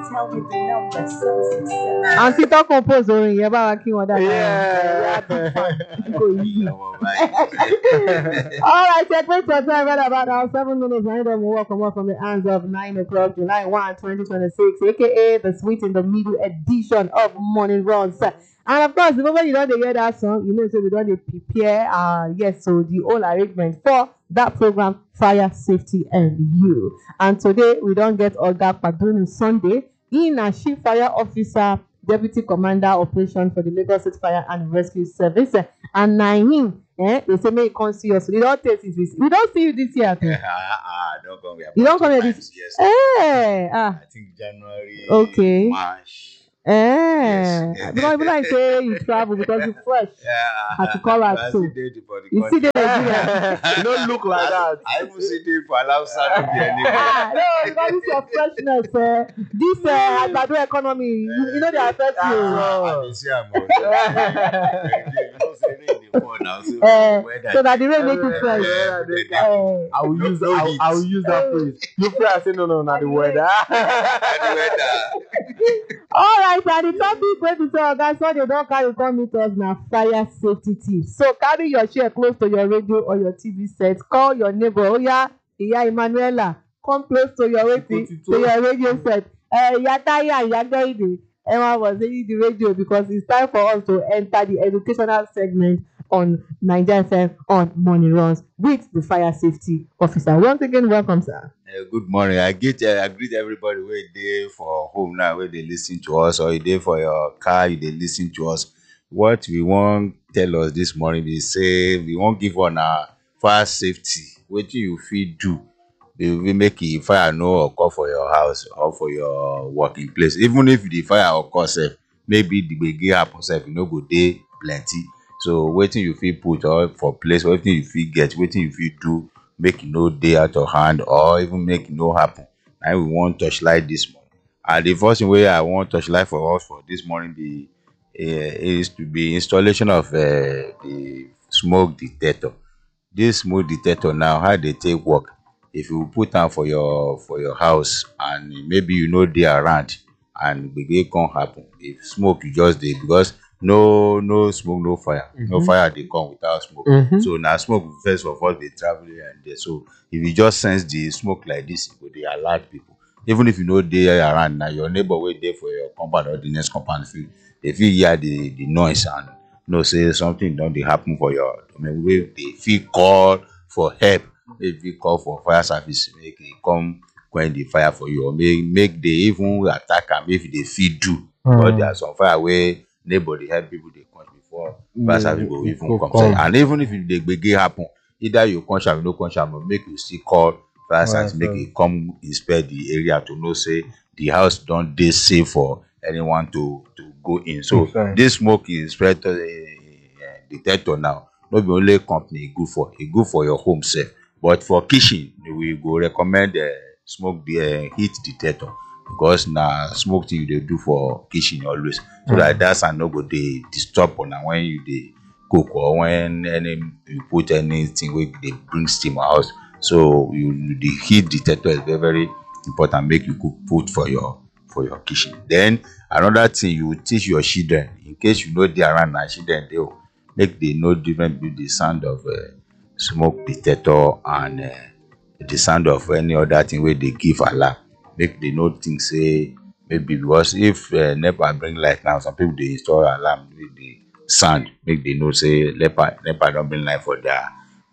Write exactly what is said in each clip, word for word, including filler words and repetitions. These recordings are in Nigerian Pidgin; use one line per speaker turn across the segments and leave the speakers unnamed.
tell me the number seven six seven.
And Tito compose orin yẹn bá wa kí wọn dáadáa.
Yeah.
Go easy. All right, check wait your time right about now. Seven minutes. I them will welcome up from the hands of nine o'clock, July first, twenty twenty-six, aka the Sweet in the Middle edition of Morning Runs. And of course, the moment you don't hear that song, you know, so we don't prepare, uh, yes, so the whole arrangement for that program, Fire, Safety, and You. And today, we don't get Olga Padun Sunday, in a Chief Fire Officer, Deputy Commander Operation for the Lagos State Fire and Rescue Service. And Naim, eh, they say, may you come see us. We don't take this. We don't see you this year.
Ah, don't come here.
You don't come here this
year.
Eh, ah.
I think January,
okay.
March.
Eh,
yes.
because even I say you travel because you're fresh.
Yeah.
Had to call out too. You see the Nigeria.
You don't look like that. I even see it for allow to be anyway.
Ah, no, because it's your freshness. Uh, this uh, Agbado economy, you, you know they affect you.
Ah, I see I'm
uh, so that the rain make you fresh.
Yeah, uh,
I will use I will, I will use that phrase. You pray I say no no not the weather.
The weather.
All right, and the topic wey be say oga so they don carry come meet us na fire safety tips. So carry your chair close to your radio or your T V set. Call your neighbor. Oya, Iya Emanuela, come close to your wetin to your radio set. Uh, Iya Taye and Iya Gbeide, Emma was saying the radio because it's time for us to enter the educational segment on Naija F M on Morning Runs with the fire safety officer. Once again, welcome, sir.
Uh, good morning. I get uh, I greet everybody where they for home now, where they listen to us, or they for your car, they listen to us. What we want tell us this morning is say we won't give on our fire safety. What you feel do, we will make a fire no occur for your house or for your working place. Even if the fire occurs, uh, maybe the big happen, uh, you know, go day plenty. So waiting you feel put or for place, waiting you feel get, waiting you feel do, make no day out of hand or even make no happen. And we want touchlight this morning. And the first thing way I want touchlight for us for this morning be uh, is to be installation of uh, the smoke detector. This smoke detector now, how they take work? If you put am for your for your house and maybe you know they around and gbege can't happen. If smoke you just dey because no no smoke no fire. Mm-hmm. No fire they come without smoke. Mm-hmm. So now smoke first of all they travel here and there. So if you just sense the smoke like this, it will dey alert people. Even if you know they around now, your neighbor wait there for your compound or the next compound, if you if you hear the, the noise and you know say something don't dey happen for your I mean we they feel call for help. If you call for fire service, make it come quench the fire for you, or make make they even attack them if they feel do. Mm. But there are some fire where nobody help people they quench before fire service mm. go even come. come. And even if the gbege happen, either you quench am, no quench am, make you still call fire service, make it come inspect the area to know say the house don't dey safe for anyone to to go in. So okay. This smoke is spread to the uh, detector now. Not be only company good for, it good for your home safe. But for kitchen, we go recommend uh, smoke the uh, heat detector because na smoke thing you dey do for kitchen always, so mm. that that's and no go dey disturb on when you dey cook or when any you put anything wey dey bring steam house. So you the heat detector is very very important. Make you cook food for your for your kitchen. Then another thing you teach your children in case you know they around na children dey make they know difference between the sound of uh, smoke detector and uh, the sound of any other thing where they give alarm. Make they know things say maybe because if uh, NEPA bring light now, some people they install alarm with the sound. Make they know say NEPA NEPA don't bring light for their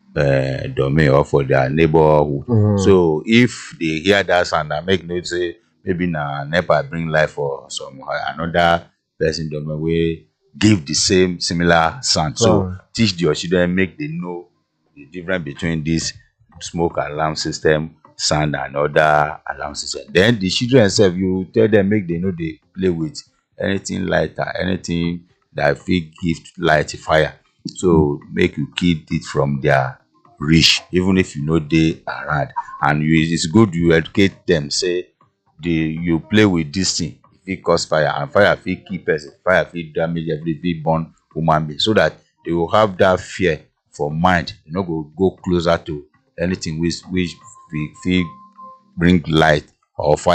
uh, domain or for their neighborhood. Mm-hmm. So if they hear that sound, I make note say maybe now NEPA bring light for some another person domain where give the same similar sound. So oh. Teach your children, make they know the difference between this smoke alarm system, sound and other alarm system. Then the children self, you tell them make they know they play with anything lighter, anything that will give light fire. So make you keep it from their reach, even if you know they around. And you, it's good you educate them. Say the you play with this thing, it cause fire, and fire will keep person, fire will damage everything, burn human being, so that they will have that fear for mind. You know, go go closer to anything which which we feel bring light or fire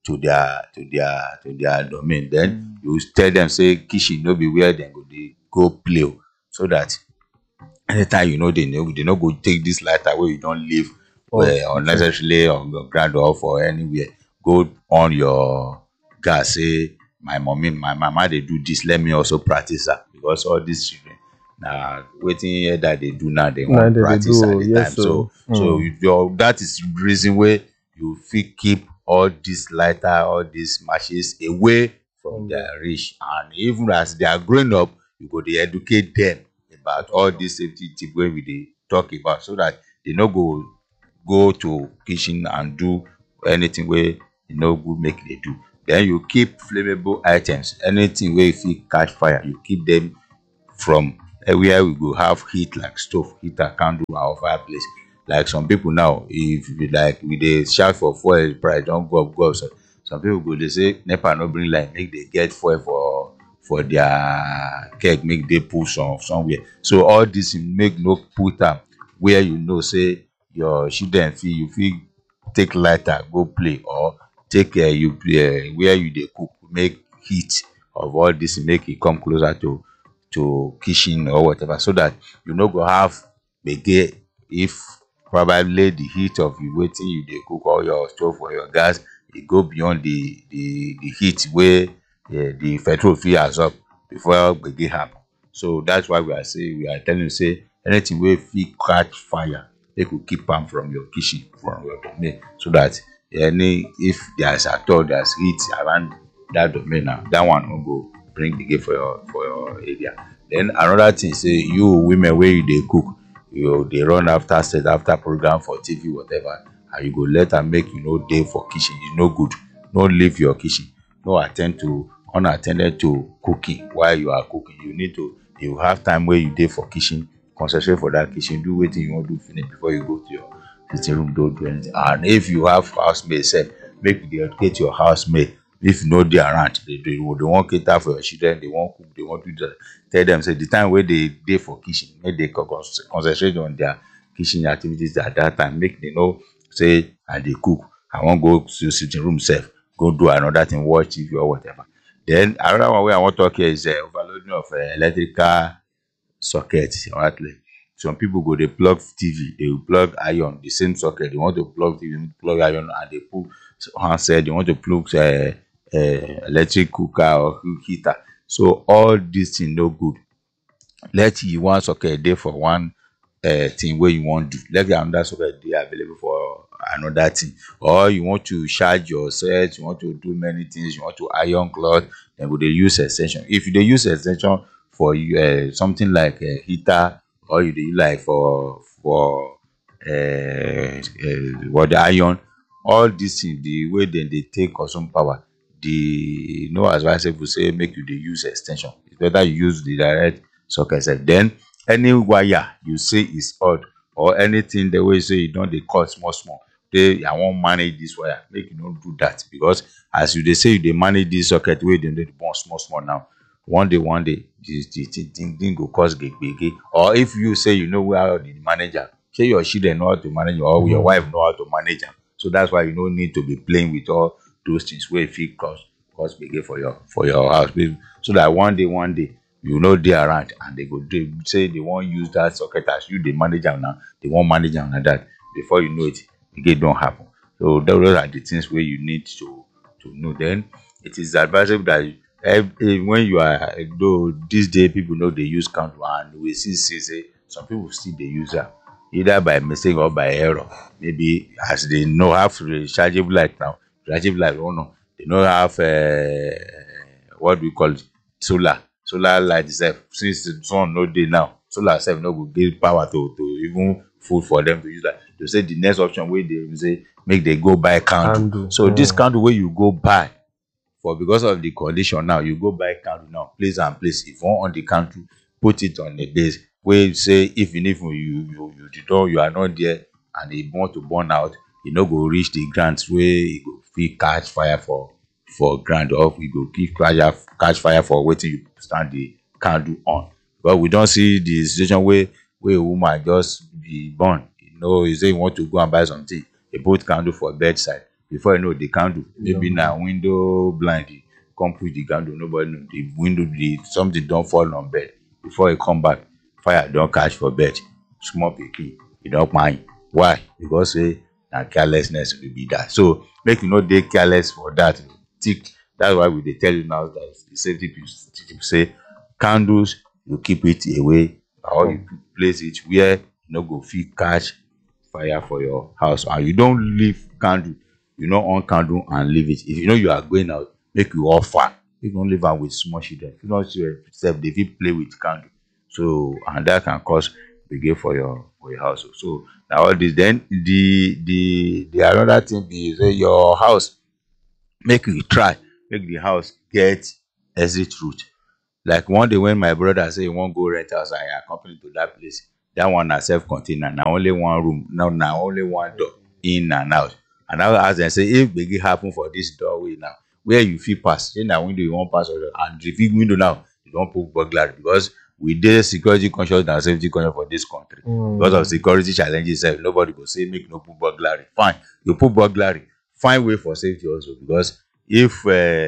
to their to their to their domain. Then you tell them say kitchen no be where dem go dey go play o, so that anytime you know they know they no go take this lighter wey you don leave
Oh,
uh, unnecessarily on your ground or for anywhere. Go on your gas say my mommy my mama dey do this, let me also practice am, because all these children na wetin elder dey do now they
Na
wan
dem dey
practice
do,
at the
yes,
time. So
so,
so
mm.
you- your that is reason wey you fit keep all this lighter, all these matches away from their reach, and even as they are growing up, you go dey educate them about all this safety tip wey we dey talk about, so that they no go go to kitchen and do anything wey e no good make they do. Then you keep flammable items, anything wey fit catch fire, you keep them from uh, where we go have heat like stove, heater, candle, or fireplace. Like some people now, if we like we dey shout for fuel price don go up, go up. So some people go dey say NEPA no bring light, make they get fuel for for their keg, make they put some somewhere. So all this make no put am where you know say your children fit you fit take lighter go play, or take uh, you uh, where you dey cook, make heat of all this make e come closer to to kitchen or whatever, so that you no go have gbege if probably the heat of you wetin you dey cook, or your stove or your gas, e go beyond the the the heat wey uh, the petrol fit absorb before gbege happen. So that's why we are saying we are telling you say anything wey fit catch fire, make you keep am from your kitchen, from your domain, so that any if there's at all there's heat around that domain now, that one no go bring gbege for your for your area. Then another thing say you women wey you dey cook, you dey run after set after program for T V whatever, and you go let am make you no dey for kitchen, e no good. No leave your kitchen, no at ten d to unattended to cooking while you are cooking. You need to you have time wey you dey for kitchen, concentrate for that kitchen, do wetin you wan do finish before you go to your sitting room, don't do anything. And if you have housemaid sef, make you dey educate your housemaid. If you no dey around, they they, they wan cater for your children, they wan cook, they wan do that. Tell them say the time wey they dey for kitchen, make they con- con- concentrate on their kitchen activities at that time. Make they know say I dey cook, I wan go to sitting room sef, go do another thing, watch T V or whatever. Then another one wey I wan talk here is uh, overloading of uh, electrical socket. Rightly, some people go dey plug T V, they will plug iron the same socket. They want to plug T V, plug iron, and they put handset. They want to plug uh, uh, electric cooker or heater. So all these things no good. Let you one socket dey for one uh, thing wey you wan do, let the another socket dey available for another thing. Or you want to charge your set, you want to do many things, you want to iron cloth, then go dey use extension. If you dey use extension for uh, something like uh, heater, or you dey use like for for uh, uh, what the iron, all these things, the way dem dey take consume power, the no advisable say make you dey use extension. It's better you use the direct socket sef. Then any wire you say is odd, or anything the way you say you don dey cut small small, say I wan manage this wire, make you no do that, because as you dey say you dey manage this socket wey dem dey burn small small now, one day one day the the thing thing go cause gbege. Or if you say you know how to manage am, say your children know how to manage am, or your wife know how to manage am. So that's why you no need to be playing with all those things wey fit cause cause gbege for your for your house, so that one day one day you no dey around and they go dey say they wan use that socket as you dey manage am now, they wan manage am like that. Before you know it, gbege don happen. So those are the things wey you need to to know. Then it is advisable that every, when you are, though these days people know they use candle, and we see see say some people still dey use am either by mistake or by error. Maybe as they know have rechargeable light now, rechargeable light or no, they no have uh, what we call it, solar solar light sef. Since the sun no dey now, solar sef no go give power to to even full for them to use that. To say the next option wey they say make they go buy candle.
Candle,
So
yeah.
this candle wey you go buy for, because of the condition now, you go buy candle now, place and place. If you want on the candle, put it on the base wey say even if you you you you don't you are not there and e want to burn out, e no go reach the ground wey e go fit catch fire for for ground, or e go keep fire catch fire for wetin you stand the candle on. But we don see the situation wey wey a woman just be born, you know, he say you want to go and buy something, he put candle for bedside, before you know the candle, maybe
Yeah.
na window blind, you come push the candle, nobody know. The window, the something don fall on bed. Before you come back, fire don catch for bed. Small pikin, e don kpai. Why? Because say na carelessness will be that. So make you no dey careless for that. Think that's why we dey tell you now that the safety people say candles you keep it away or you place it where you no go fit catch fire for your house, and you don leave candle, you no on candle and leave it. If you know you are going out, make you off fan. You don't leave am with small children. If you not sure sef dey fit play with candle. So and that can cause gbege for your for your house. So na all this. Then the the the another thing be say your house, make you try make the house get exit route. Like one day when my brother say he wan go rent house, I accompany to that place. That one na self-contained, na only one room, no, na only one door in and out. And I ask them say, if gbege happen for this doorway now, where you fit pass? Say na window you wan pass, or and if you window now, you don put burglary, because we dey security conscious and safety conscious for this country.
Mm.
Because of security challenges sef, nobody go say make you no put burglary. Fine, you put burglary, find way for safety also, because if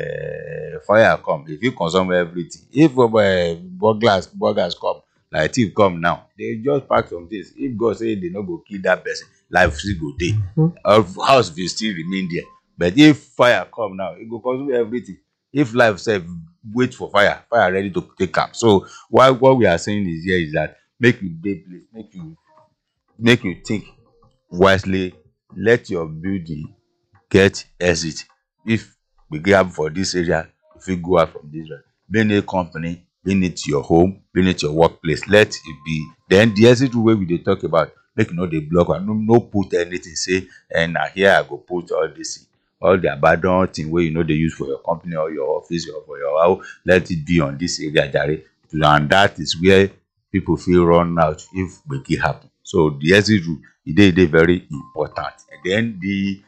uh, fire come, if you consume everything, if uh, burglars burglars come, like thief come now, they just pack some things. If God say they no go kill that person, life still go dey.
Mm-hmm.
Our house will still remain there. But if fire come now, it go consume everything. If life sef wait for fire, fire ready to take am. So why what we are saying is here is that make you dey place, make you make you think wisely. Let your building get exit. If gbege happen for this area, you fit go out from this area. Being a company, being it your home, being it your workplace, let it be. Then the exit route wey we dey talk about, make you no dey block am. No, no put anything say, and na here I go put all this, all the abandoned thing wey you no dey use for your company or your office or for your house. Let it be on this area, jare. And that is where people fit run out if gbege happen. So the exit route, e dey dey very important. And then the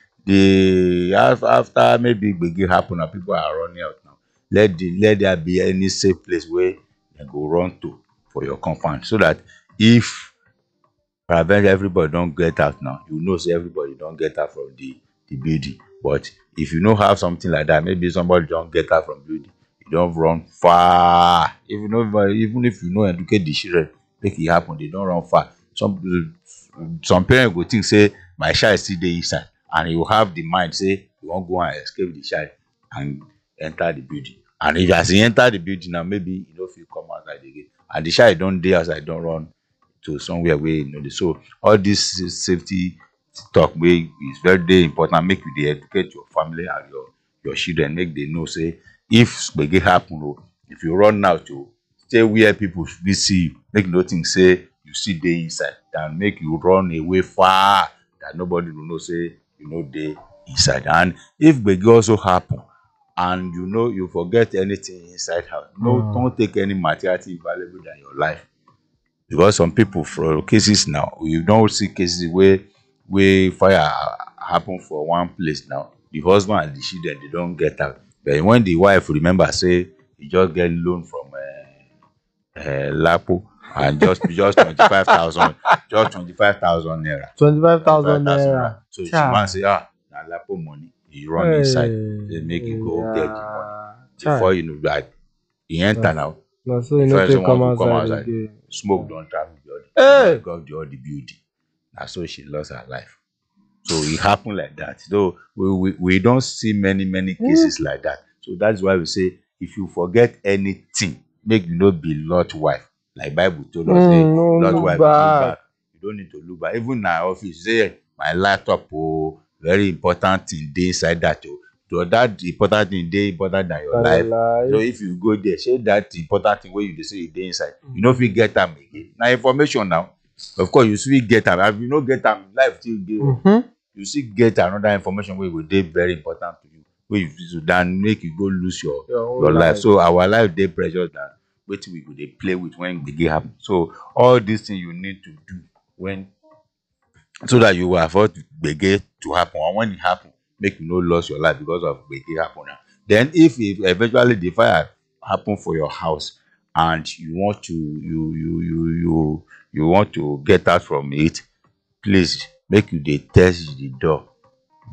the after, after maybe gbege happen and people are running out now, let the let there be any safe place where dem go run to for your compound, so that if peradventure everybody don get out now, you know say everybody don get out from the the building. But if you no have something like that, maybe somebody don get out from building, you don run far. If you know, even if you no educate the children, make e happen, they don run far. Some some parents go think say my child still dey inside, and he will have the mind say he wan go and escape the child and enter the building. And if as he enter the building now, maybe he no fit come outside again, and the child don dey outside, don run to somewhere where you know dey. So all this safety talk wey is very dey important. Make you dey educate your family and your your children, make they know say if gbege happen o, if you run out o, stay where people fit see you. Make you no think say you still dey inside, than make you run away far that nobody will know say you no dey inside. And if gbege also happen and you know you forget anything inside house, no,
Mm.
don't take any material thing valuable than your life. Because some people, for cases now, you don't see cases where where fire happen for one place now, the husband and the children, they don't get out. But when the wife remember say he just get loan from uh, uh, Lapo, and just just twenty-five thousand, just twenty-five thousand naira.
Twenty-five thousand naira.
So she
Cha.
man say, ah, na Lapo money. He run inside, they make you go get the money.
Cha.
Before you know that, he enter now.
No, so you
Before
no take
someone
come
could come
outside
outside,
again.
smoke don't travel the other.
Hey!
Got the other building. And so she lost her life. So it happened like that. So we, we, we don't see many, many cases like that. So that's why we say, if you forget anything, make you not be Lord's wife. Like Bible told us,
Mm,
say,
no
Lord's
look
wife,
back.
look back. You don't need to look back. Even in our office, say, my laptop, oh, very important thing dey inside that. Oh. So that important thing dey important than your life.
Life.
So if you go there, say that important thing where you dey say you dey inside, you no fit get am again. Na information now. Of course, you still get am. If you no get am, life still dey.
Mm-hmm.
You still get another information wey go dey very important to you, wey you fit to than make you go lose your
Your own
your life.
life.
So our life dey precious than wetin we go dey play with when gbege happen. So all these things you need to do when, so that you will avoid gbege to happen, and when it happen, make you no lose your life because of gbege happen. Then if it, eventually the fire happen for your house and you want to you you you you you want to get out from it, please make you dey test the door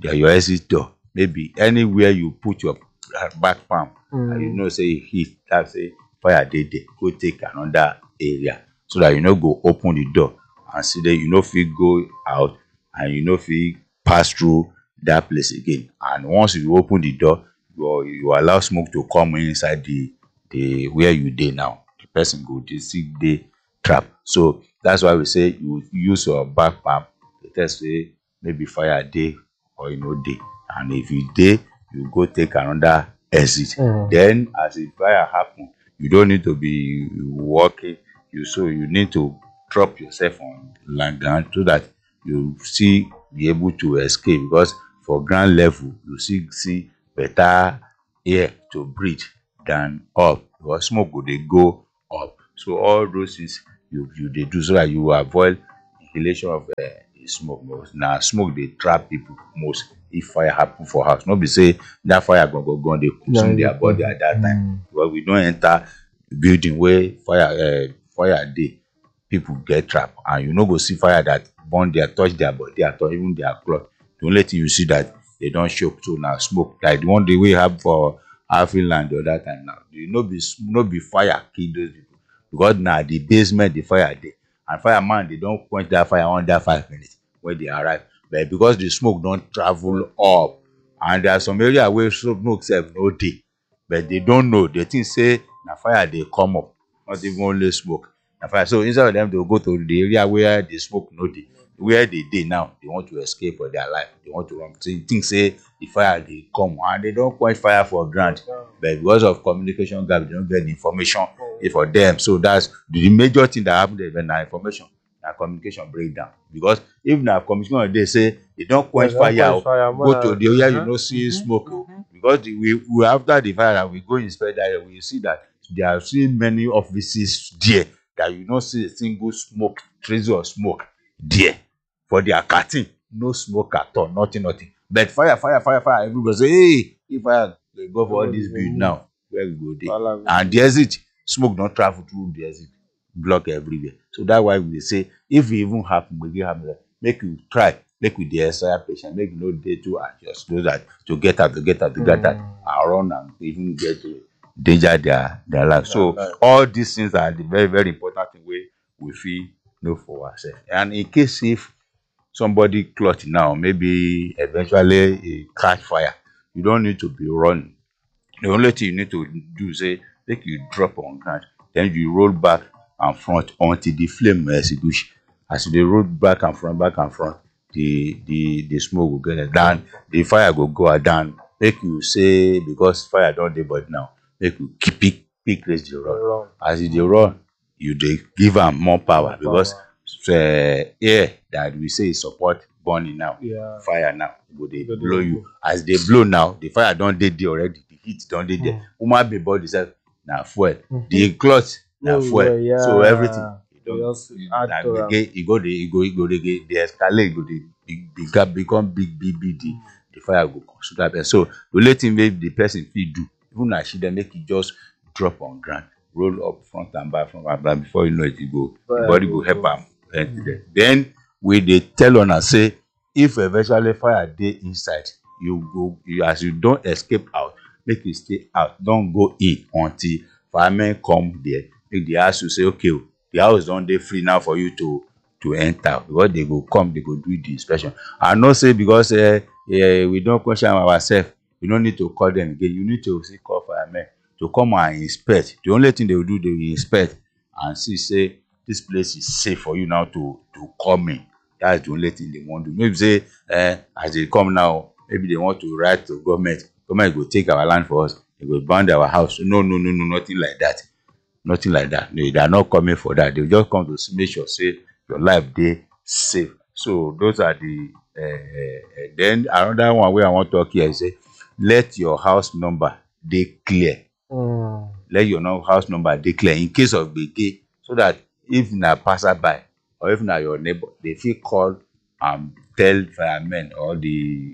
the, your exit door, maybe anywhere you put your back palm,
Mm.
and you know say heat, that say fire dey there, go take another area so that you no go open the door and see that you no fit go out and you no fit pass through that place again. And once you open the door, you you allow smoke to come inside the the where you dey now. The person go dey still dey trap. So that's why we say you use your back palm to test say maybe fire dey or you no dey. And if you dey, you go take another exit.
Mm.
Then as the fire happen, you don't need to be walking. You so you need to drop yourself on land ground so that you still be able to escape, because for ground level you still see better air to breathe than up, because smoke go dey go up. So all those things you you dey do so that you avoid inhalation of uh, smoke. Because na smoke dey trap people most if fire happen for house. No be say that fire go go go dey consume
Yeah,
their body at that time.
Mm.
Because we don't enter building where fire uh, fire dey, people get trapped, and you no go see fire that burn their touch their body at all, even their cloth. The only thing you see that they don choke, so na smoke. Like the one day we have for Afriland the other time now, you no be no be fire kill those people, because na the basement the fire dey, and fireman they don quench that fire under five minutes when they arrive. But because the smoke don travel up, and there are some area where smoke sef no dey, but they don't know. They think say na fire dey come up, not even only smoke. Na fire. So instead of them to go to the area where the smoke no dey, where they dey now, they want to escape for their life. They want to run. So you think say the fire dey come, and they don quench fire for ground, but because of communication gap, they don't get the information for them. So that's the major thing that happen there. Na information, na communication breakdown. Because if na communication dey say they don quench
They don
fire,
quench fire,
go to
man.
the area you
Uh-huh.
no see smoke. Because the, we, we after the fire we go inspect that area, we see that there are still many offices there that you no see a single smoke, trace of smoke there. For their curtain, no smoke at all, nothing, nothing. But fire, fire, fire, fire. Everybody say, hey, if fire dey go for all this build now, where we go there?
Wahala go
And the exit, smoke don't travel through the exit, block everywhere. So that's why we say, if it even happen, we give happen, make you try, make we the extra patient, make you no dey too anxious, so that to get out, to get out, to get out, and run and even get to danger their their life. So
life.
all these things are the very very important thing wey we fit know for ourselves. And in case if somebody clot now, maybe eventually e catch fire, you don't need to be running. The only thing you need to do is say make you drop on ground, then you roll back and front until the flame extinguish. As you dey roll back and front, back and front, the the the smoke go get down, the fire go go down. Make you say because fire don dey body now, make you keep pick pick raise the run.
Run.
As you dey run, you dey give am more power, because uh, air that we say support burning now,
Yeah.
fire now go dey
Go dey
blow you. As they blow now, the fire don dey there already, the heat don dey there. Human being body sef na fuel, the cloth na
Oh,
fuel,
yeah,
so everything e
You
don
just add
na
to am.
gbege, e go dey e go e go dey dey escalate, e go dey big bigger, become big big big the the fire go consume that person. So the only thing wey the person fit do, even na she dem, make e just drop on ground, roll up front and back, front and back. Before you know it, e go the
Fire
body
go
go help
go.
am enter there. Then we dey tell una say if eventually fire dey inside, you go you, as you don escape out, make you stay out, don go in until firemen come there. Make the house you say okay, the house don dey free now for you to to enter, because they go come, they go do the inspection. I know say because uh, uh, we don question ourselves, you no need to call them again. You need to still call firemen to come and inspect. The only thing they will do, they will inspect and see say this place is safe for you now to to come in. That's the only thing they want to do. Maybe say uh, as they come now, maybe they want to write to government. Government go take our land for us. They go burn our house. No, no, no, no, nothing like that. Nothing like that. No, they are not coming for that. They just come to make sure say your life dey safe. So those are the uh, uh, then another one wey I want to talk here is say let your house number dey clear.
Mm.
Let your no house number dey clear in case of gbege, so that if na passerby or if na your neighbor, they fit call and tell firemen or the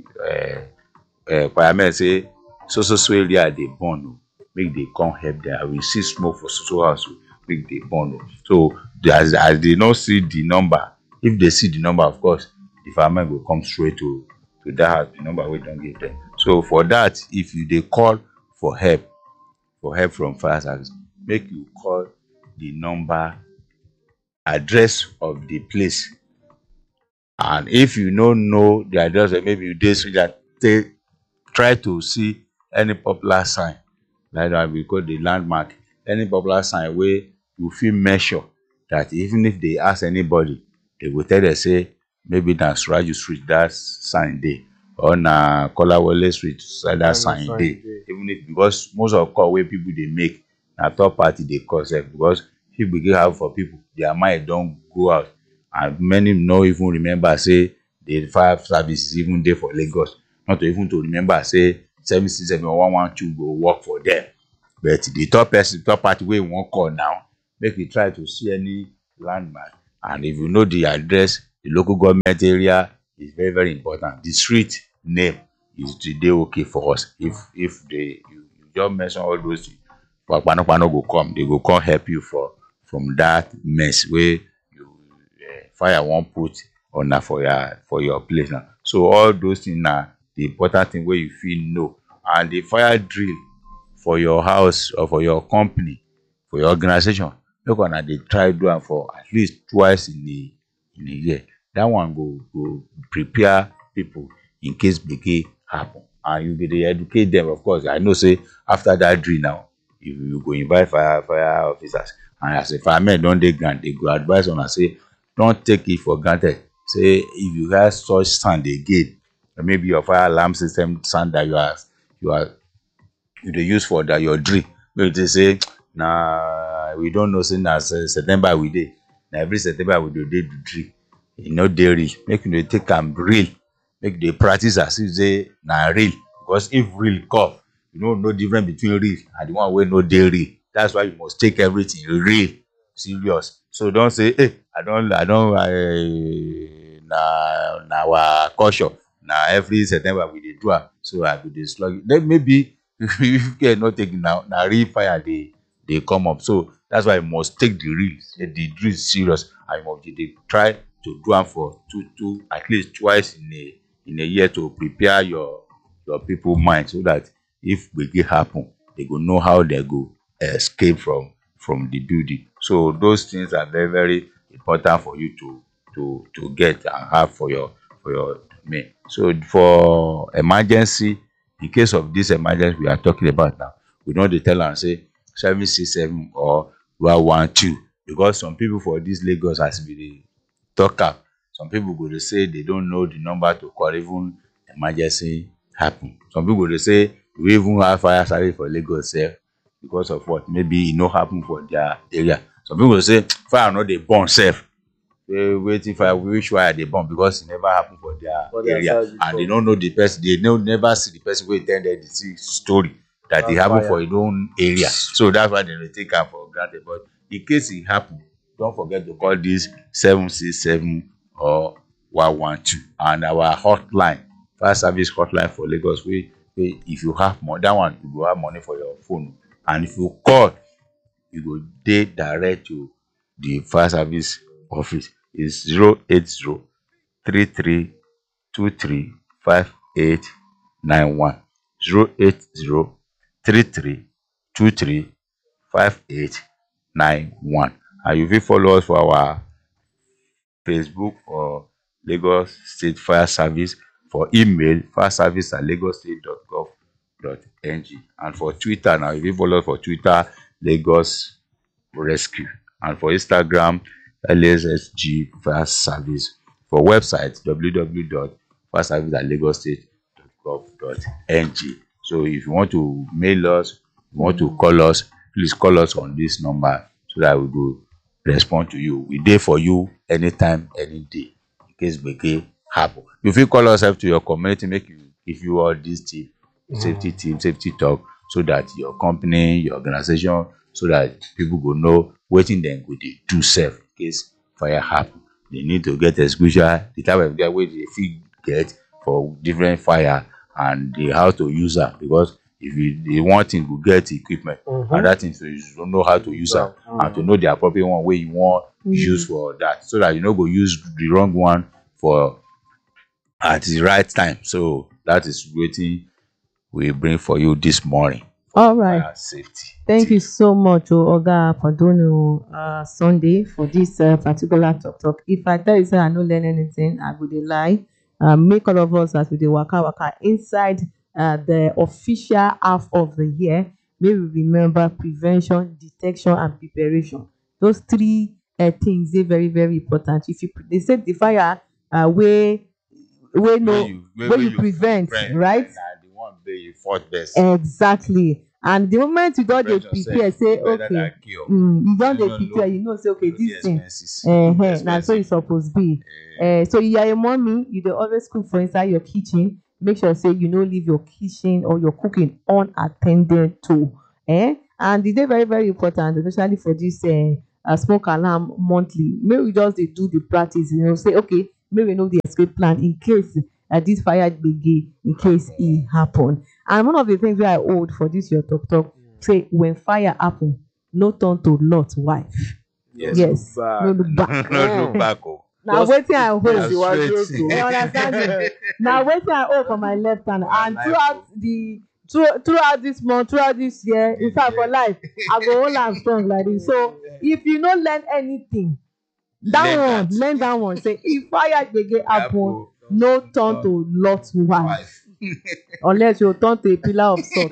uh, uh, firemen say so so so area dey burn o, make they come help there. We see smoke for so so house o, make they burn o. So the, as as they no see the number, if they see the number, of course the firemen go come straight to to that house, the number we don't give them. So for that, if you dey call for help, for help from fire service, make you call the number, address of the place. And if you no know the address, or maybe you dey street that take try to see any popular sign, like that we call the landmark, any popular sign where you fit measure that even if they ask anybody, they will tell them say maybe na Suraju street that sign dey, or na Kolawole street that
Kind of
sign
sign
dey.
dey.
Even if, because most of call wey people dey make na third party dey call sef, because if we give am for people, their mind don go out, and many no even remember say the fire service even dey for Lagos, not to even to remember say seven six seven or one one two go work for them. But the third person, third party wey you wan call now, make you try to see any landmark, and if you know the address, the local government area is very very important. The street name is today okay for us. If if they you, you just mention all those things, Papanopano go come, they go come help you for from that mess where you uh, fire won't put on na for your for your place now. So all those things are the important thing where you feel know, and the fire drill for your house or for your company, for your organization, make una dey try do am for at least twice in a in a year. That one go go prepare people in case gbege happen, and you go dey educate them. Of course, I know say after that drill now, you you go invite fire fire officers, and as a firemen don dey ground, they go advise una say don't take it for granted. Say if you hear such sound again, or maybe your fire alarm system sound that you are you are you dey use for that your drill, make they say na we don't know say na Se- September we dey, na every September we dey do the drill. E no dey real. Make you dey take am real. Make you dey practice as if say na real, because if real come, you no know difference between real and the one wey no dey real. That's why you must take everything real, serious. So don't say, hey, I don't, I don't, I, na na our culture. Na every September we dey do am, so I go dey slug it. Then maybe if you get not taking now, na real fire dey dey come up. So that's why you must take the real, the the drill serious, and you must dey dey try to do am for two two at least twice in a in a year to prepare your your people mind, so that if gbege happen, they go know how they go escape from from the building. So those things are very very important for you to to to get and have for your for your men. So for emergency, in case of this emergency we are talking about now, we don't dey tell am say seven six seven or one one two, because some people for this Lagos, as we dey talk am, some people go dey say they don't know the number to call even emergency happen. Some people dey say we even have fire service for Lagos sef, because of what? Maybe e no happen for their area. Some people go say fire no dey burn sef. Say wetin fire, which fire dey burn, because e never happen for their
For their
area,
side
and they
before.
no know the person. They no never see the person wey tell them the see story that e
That's
happen
fire.
for his own area. So that's why they dey take am for granted. But in case e happen, don't forget to call this seven six seven or one one two, and our hotline, fire service hotline for Lagos. We, we if you have money, that one you go have money for your phone, and if you call, you go dey direct to the fire service office. Is zero eight zero three three two three five eight nine one. Zero eight zero three three two three five eight nine one. And you fit follow us for our Facebook or Lagos State Fire Service, for email fireservice at lagostate dot gov dot ng, and for Twitter now, you fit follow us for Twitter Lagos Rescue, and for Instagram L S S G Fire Service, for website w w w dot fireservice at lagostate dot gov dot ng. So if you want to mail us, you want to call us, please call us on this number so that we go respond to you. We dey for you anytime, any day, in case gbege happen. You fit call us up to your community, make you give you all these tips, safety tips, safety talk, so that your company, your organization, so that people go know wetin dem go dey do sef in case fire happen. They need to get exposure, the type of guy wey they fit get for different fire, and the how to use am, because if you the one thing go get equipment,
Mhm.
and that thing, so you don't know how to use am, and to know the appropriate one wey you want use for that, so that you no go use the wrong one for at the right time. So that is waiting we bring for you this morning.
All right.
Fire safety.
Thank you so much, oh, Oga Padono uh, Sunday, for this uh, particular talk talk. If I tell you say I no learn anything, I would lie. Uh, make all of us as we dey waka waka inside uh, the official half of the year. May we remember prevention, detection, and preparation. Those three uh, things are very very important. If you they say the fire uh, where where no
When you, when,
where
when
you prevent,
prevent,
right?
nah, the one where you fought best.
Exactly. And the moment you don dey
Prevent
prepare,
yourself,
say
better
okay,
than cure.
mm, you don
You
dey
don't
prepare,
know-
you know say okay,
know the
this thing,
expenses.
uh, na so
Expensive.
e suppose be. Uh, so you are a mommy, you dey always cook for inside your kitchen. Make sure say you no leave your kitchen or your cooking unattended to. Eh? And e dey very very important, especially for this uh, uh, smoke alarm monthly. May we just dey do the practice, you know, say okay, may we know the escape plan in case uh, this fire gbege, in case e happen. And one of the things wey I hold for this your talk talk say when fire happen, no turn to Lot wife.
Yes.
Yes,
back.
no look back.
No look back. Oh.
Na
Just
wetin I hold.
That's
Tẹ̀síwájú
straight.
ògo.
You understand me? Na wetin I hold for my left hand, and
Life.
throughout the through, throughout this month, throughout this year, in fact for life, I go hold am strong like this. So if you no learn anything, that
Learn
one,
that.
learn that one. Say if fire gbege happen,
Apple,
no turn to Lot's wife,
wife.
unless you turn to a pillar of salt.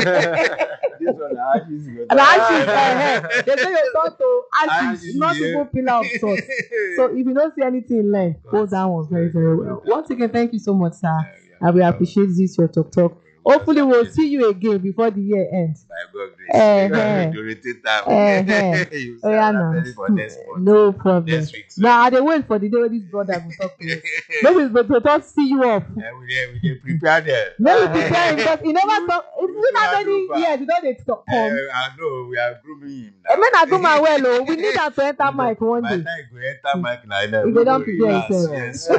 This one, na ashes you go
And
turn.
ashes, eh, they say you turn to ashes,
Ashes,
not
yeah.
even pillar of salt. So if you don't see anything learn, hold that one very, very well. Once again, thank you so much, sir. I will appreciate this your talk talk. Hopefully, we'll see you again before the year ends.
By God
Eh,
grace.
eh.
To rotate time.
Eh, eh.
You
Oh
say
yeah,
I'm
now.
ready for next month.
No problem.
Next week. so-
Now I dey wait for the day when this brother will talk to us. Maybe but to talk see you off.
Eh, we dey we dey prepare there.
Maybe prepare him because he never talk. It's
we
been how
have
many
no back.
years you don't dey talk
Eh,
come.
I know we are grooming him now.
Eh, make na do my well oh. We need am to enter mic one
By the
day.
time he go enter mic na then
He
we
go
go
don prepare
relax.
himself.
Yes.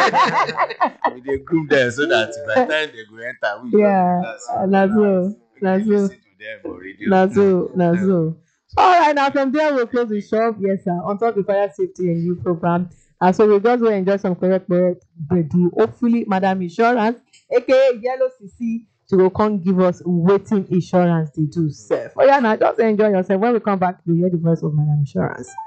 We dey groom them so that by the time they go enter, we go
Yeah,
relax.
uh, na so,
We
na
dey
so.
listen to them for radio.
Na so, na so. All right, now from there we'll close the shop. Yes, sir. On top of the fire safety and youth program. And so we just go enjoy some correct correct breadu. Hopefully, Madam Insurance, aka Yellow C C, she will come give us waiting insurance they do. Sir. Oh yeah, now just enjoy yourself. When we come back, you hear the voice of Madam Insurance.